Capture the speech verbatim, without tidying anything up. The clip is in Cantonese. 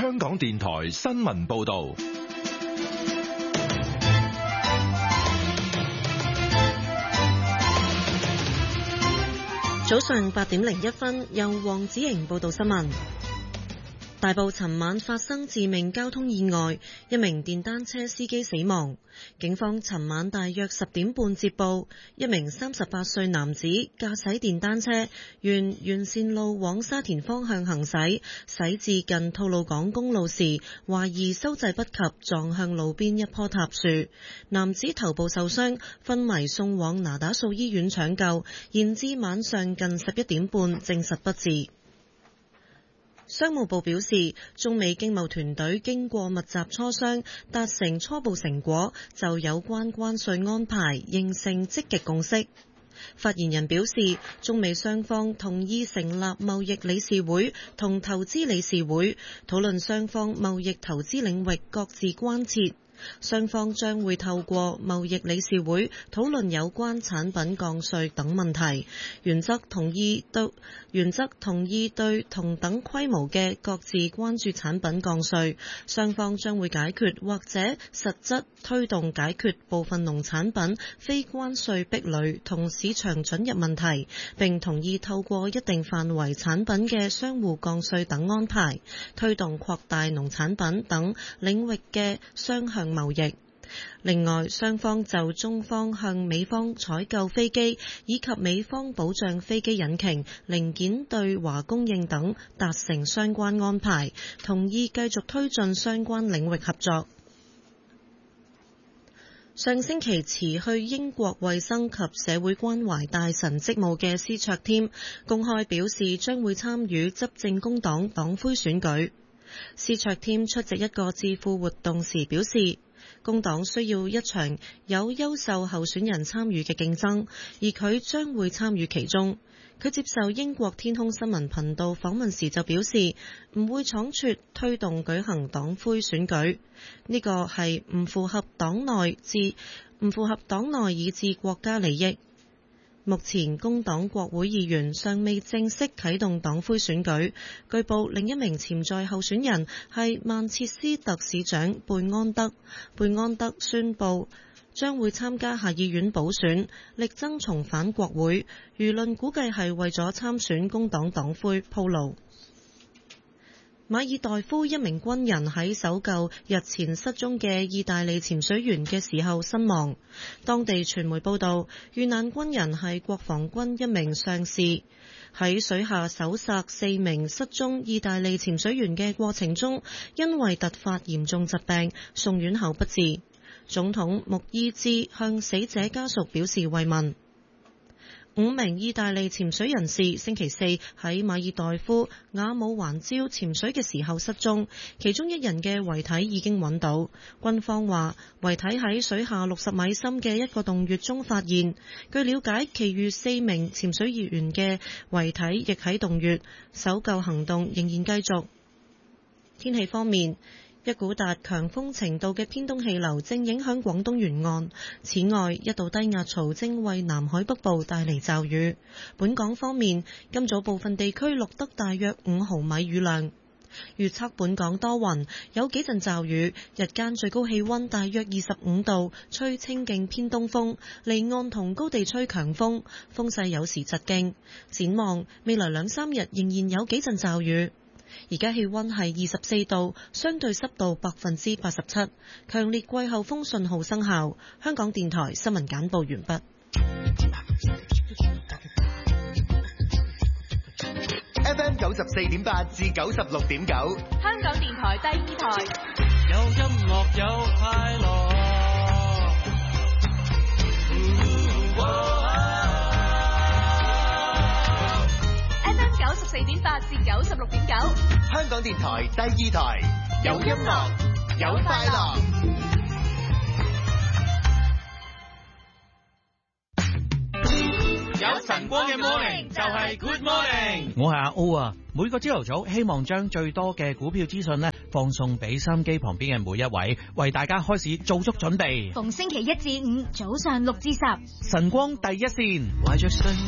香港電台新聞報道。 早上八點零一分，由黃子瑩報道新聞。大埔尋晚發生致命交通意外，一名電單車司機死亡。警方尋晚大約十點半接報，一名三十八歲男子駕駛電單車沿沿線路往沙田方向行駛，駛至近吐露港公路時，懷疑收掣不及，撞向路邊一棵塔樹。男子頭部受傷，昏迷送往那打素醫院搶救，延至晚上近十一點半證實不治。商務部表示，中美經貿團隊經過密集磋商，達成初步成果，就有關關稅安排形成積極共識。發言人表示，中美雙方同意成立貿易理事會同投資理事會，討論雙方貿易投資領域各自關切。雙方將會透過貿易理事會討論有關產品降稅等問題，原則同意對原則同意對同等規模嘅各自關注產品降稅，雙方將會解決或者實質推動解決部分農產品非關稅壁壘同市場准入問題，並同意透過一定範圍產品嘅相互降稅等安排，推動擴大農產品等領域嘅雙向貿易。另外，雙方就中方向美方採購飛機以及美方保障飛機引擎零件對華供應等達成相關安排，同意繼續推進相關領域合作。上星期辭去英國衛生及社會關懷大臣職務嘅施卓添公開表示將會參與執政工黨黨魁選舉。施卓添出席一個智庫活動時表示，工黨需要一場有優秀候選人參與嘅競爭，而佢將會參與其中。佢接受英國天空新聞頻道訪問時就表示，唔會倉促推動舉行黨魁選舉，呢個係唔符合黨內至唔符合黨內以至國家利益。目前工黨國會議員尚未正式啟動黨魁選舉，據報另一名潛在候選人係曼徹斯特市長貝安德。貝安德宣布將會參加下議院補選，力爭重返國會。輿論估計係為咗參選工黨黨魁鋪路。馬爾代夫一名軍人喺搜救日前失蹤嘅意大利潛水員嘅時候身亡。當地傳媒報道，遇難軍人係國防軍一名上士，喺水下搜索四名失蹤意大利潛水員嘅過程中，因為突發嚴重疾病送院後不治。總統穆伊茲向死者家屬表示慰問。五名意大利潛水人士星期四喺馬爾代夫雅姆環礁潛水嘅時候失蹤，其中一人嘅遺體已經揾到。軍方話遺體喺水下六十米深嘅一個洞穴中發現。據了解，其餘四名潛水員嘅遺體亦喺洞穴，搜救行動仍然繼續。天氣方面，一股達強風程度嘅偏東氣流正影響廣東沿岸，此外一道低壓槽正為南海北部帶嚟驟雨。本港方面，今早部分地區錄得大約五毫米雨量。預測本港多雲，有幾陣驟雨，日間最高氣溫大約二十五度，吹清勁偏東風，離岸同高地吹強風，風勢有時疾勁。展望未來兩三日仍然有幾陣驟雨。而家氣溫係二十四度，相對濕度百分之八十七，強烈季候風信號生效。香港電台新聞簡報完畢。 F M 九十四點八至九十六點九， 香港電台第二台， 有音樂有快樂。 九十四點八至九十六點九， 香港電台第二台，有音樂有快樂。 有晨光嘅 morning 就係 good morning。我係阿 O 啊，每個朝頭早希望將最多嘅股票資訊呢放送俾收音機旁邊嘅每一位，為大家開始做足準備。 逢星期一至五早上六至十， 晨光第一線。 懷着信